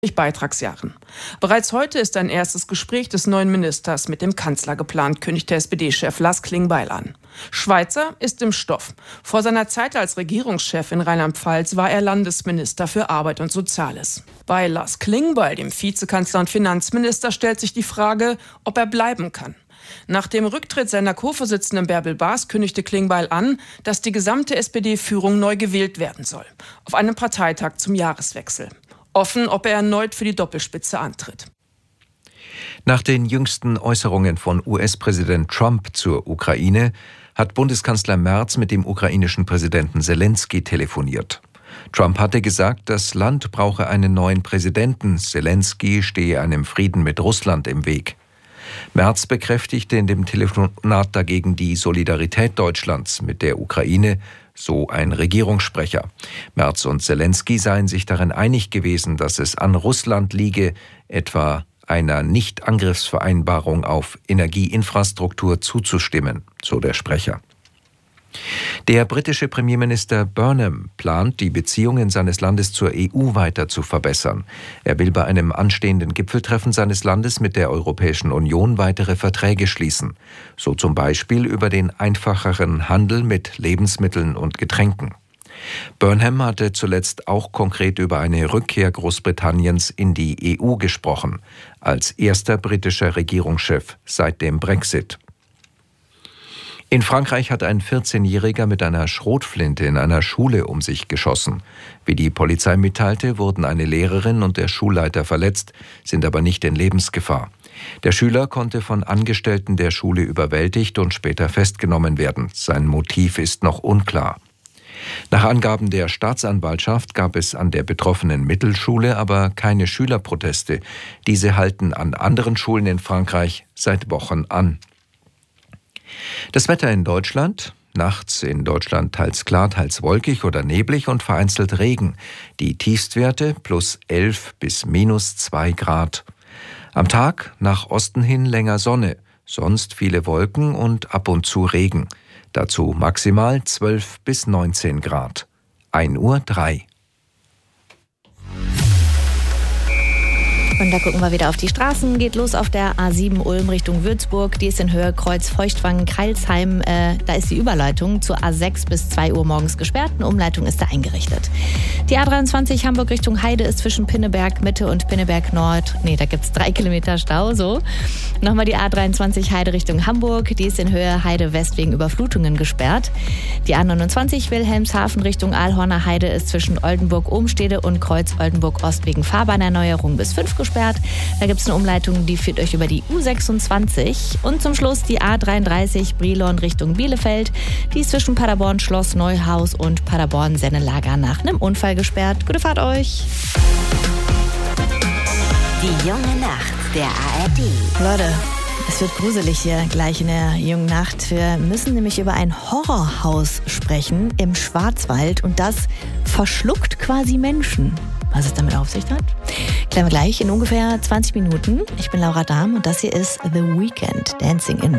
Beitragsjahren. Bereits heute ist ein erstes Gespräch des neuen Ministers mit dem Kanzler geplant, kündigte SPD-Chef Lars Klingbeil an. Schweizer ist im Stoff. Vor seiner Zeit als Regierungschef in Rheinland-Pfalz war er Landesminister für Arbeit und Soziales. Bei Lars Klingbeil, dem Vizekanzler und Finanzminister, stellt sich die Frage, ob er bleiben kann. Nach dem Rücktritt seiner Co-Vorsitzenden Bärbel Baas kündigte Klingbeil an, dass die gesamte SPD-Führung neu gewählt werden soll. Auf einem Parteitag zum Jahreswechsel. Offen, ob er erneut für die Doppelspitze antritt. Nach den jüngsten Äußerungen von US-Präsident Trump zur Ukraine hat Bundeskanzler Merz mit dem ukrainischen Präsidenten Selenskyj telefoniert. Trump hatte gesagt, das Land brauche einen neuen Präsidenten. Selenskyj stehe einem Frieden mit Russland im Weg. Merz bekräftigte in dem Telefonat dagegen die Solidarität Deutschlands mit der Ukraine, so ein Regierungssprecher. Merz und Selenskyj seien sich darin einig gewesen, dass es an Russland liege, etwa einer Nichtangriffsvereinbarung auf Energieinfrastruktur zuzustimmen, so der Sprecher. Der britische Premierminister Burnham plant, die Beziehungen seines Landes zur EU weiter zu verbessern. Er will bei einem anstehenden Gipfeltreffen seines Landes mit der Europäischen Union weitere Verträge schließen, so zum Beispiel über den einfacheren Handel mit Lebensmitteln und Getränken. Burnham hatte zuletzt auch konkret über eine Rückkehr Großbritanniens in die EU gesprochen, als erster britischer Regierungschef seit dem Brexit. In Frankreich hat ein 14-Jähriger mit einer Schrotflinte in einer Schule um sich geschossen. Wie die Polizei mitteilte, wurden eine Lehrerin und der Schulleiter verletzt, sind aber nicht in Lebensgefahr. Der Schüler konnte von Angestellten der Schule überwältigt und später festgenommen werden. Sein Motiv ist noch unklar. Nach Angaben der Staatsanwaltschaft gab es an der betroffenen Mittelschule aber keine Schülerproteste. Diese halten an anderen Schulen in Frankreich seit Wochen an. Das Wetter in Deutschland: nachts in Deutschland teils klar, teils wolkig oder neblig und vereinzelt Regen. Die Tiefstwerte +11 bis -2 Grad. Am Tag nach Osten hin länger Sonne, sonst viele Wolken und ab und zu Regen. Dazu maximal 12 bis 19 Grad. 1:03 Uhr. Und da gucken wir wieder auf die Straßen. Geht los auf der A7 Ulm Richtung Würzburg. Die ist in Höhe Kreuz Feuchtwangen, Kreilsheim. Da ist die Überleitung zur A6 bis 2 Uhr morgens gesperrt. Eine Umleitung ist da eingerichtet. Die A23 Hamburg Richtung Heide ist zwischen Pinneberg Mitte und Pinneberg Nord. Da gibt es 3 Kilometer Stau. So. Nochmal die A23 Heide Richtung Hamburg. Die ist in Höhe Heide West wegen Überflutungen gesperrt. Die A29 Wilhelmshaven Richtung Aalhorner Heide ist zwischen Oldenburg-Ohmstede und Kreuz Oldenburg-Ost wegen Fahrbahnerneuerung bis 5 gesperrt. Da gibt es eine Umleitung, die führt euch über die U26. Und zum Schluss die A33 Brilon Richtung Bielefeld. Die ist zwischen Paderborn Schloss Neuhaus und Paderborn Sennelager nach einem Unfall gesperrt. Gute Fahrt euch! Die junge Nacht der ARD. Leute, es wird gruselig hier gleich in der jungen Nacht. Wir müssen nämlich über ein Horrorhaus sprechen im Schwarzwald und das verschluckt quasi Menschen. Was es damit auf sich hat, klären wir gleich in ungefähr 20 Minuten. Ich bin Laura Dahm und das hier ist The Weeknd, Dancing in